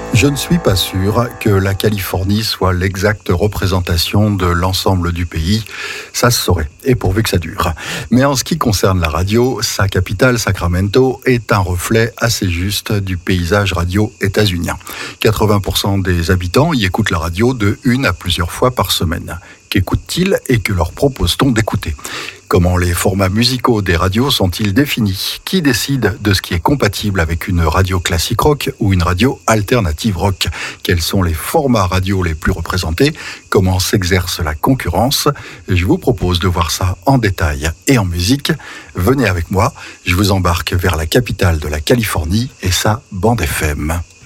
Je ne suis pas sûr que la Californie soit l'exacte représentation de l'ensemble du pays. Ça se saurait, et pourvu que ça dure. Mais en ce qui concerne la radio, sa capitale, Sacramento, est un reflet assez juste du paysage radio états-unien. 80% des habitants y écoutent la radio de une à plusieurs fois par semaine. Qu'écoutent-ils et que leur propose-t-on d'écouter ? Comment les formats musicaux des radios sont-ils définis ? Qui décide de ce qui est compatible avec une radio classique rock ou une radio alternative rock ? Quels sont les formats radio les plus représentés ? Comment s'exerce la concurrence ? Je vous propose de voir ça en détail et en musique. Venez avec moi, je vous embarque vers la capitale de la Californie et sa bande FM.